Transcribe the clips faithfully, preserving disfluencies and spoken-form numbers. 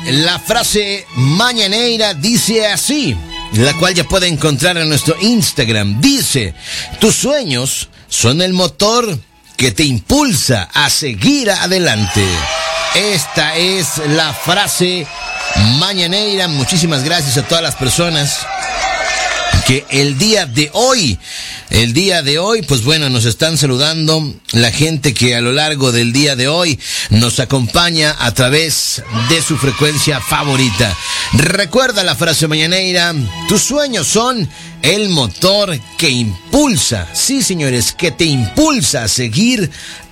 la frase mañanera dice así, la cual ya puede encontrar en nuestro Instagram. Dice: tus sueños son el motor que te impulsa a seguir adelante. Esta es la frase mañanera. Muchísimas gracias a todas las personas que el día de hoy, el día de hoy, pues bueno, nos están saludando. La gente que a lo largo del día de hoy nos acompaña a través de su frecuencia favorita. Recuerda la frase mañanera: tus sueños son el motor que impulsa, sí señores, que te impulsa a seguir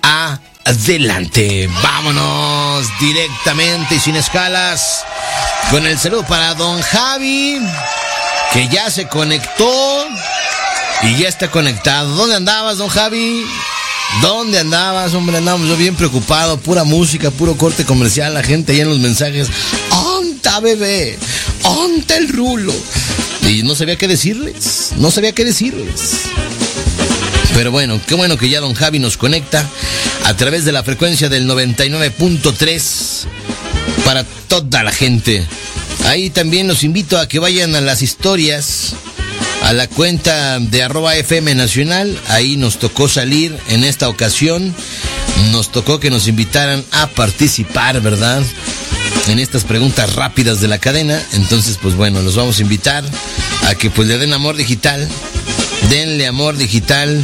adelante. Vámonos directamente y sin escalas con el saludo para don Javi, que ya se conectó y ya está conectado. ¿Dónde andabas, don Javi? ¿Dónde andabas, hombre? Andamos yo bien preocupado, pura música, puro corte comercial, la gente ahí en los mensajes. ¡Onta, bebé! ¡Onta el rulo! Y no sabía qué decirles, no sabía qué decirles. Pero bueno, qué bueno que ya don Javi nos conecta a través de la frecuencia del noventa y nueve punto tres para toda la gente. Ahí también los invito a que vayan a las historias, a la cuenta de arroba F M Nacional. Ahí nos tocó salir en esta ocasión. Nos tocó que nos invitaran a participar, ¿verdad?, en estas preguntas rápidas de la cadena. Entonces, pues bueno, los vamos a invitar a que pues le den amor digital. Denle amor digital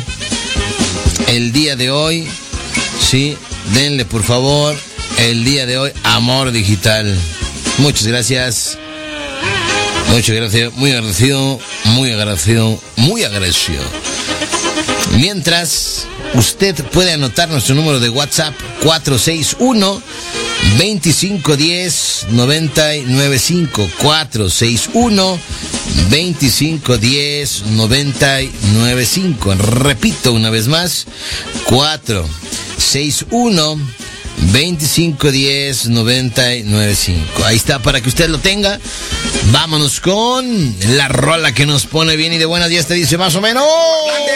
el día de hoy. Sí, denle por favor el día de hoy amor digital. Muchas gracias. Muchas gracias. Muy agradecido, muy agradecido, muy agradecido. Mientras, usted puede anotar nuestro número de WhatsApp: cuatro seis uno, veinticinco diez, noventa y nueve cinco. cuatro seis uno, veinticinco diez, noventa y nueve cinco. Repito una vez más: cuatro seis uno, veinticinco diez, noventa y nueve cinco. Ahí está para que usted lo tenga. Vámonos con la rola que nos pone bien y de buenas. Ya te dice más o menos.